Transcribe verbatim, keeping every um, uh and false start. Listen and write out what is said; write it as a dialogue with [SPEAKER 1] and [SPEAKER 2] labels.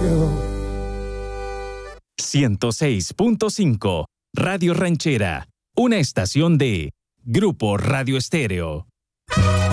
[SPEAKER 1] ciento seis punto cinco Radio Ranchera, una estación de Grupo Radio Estéreo.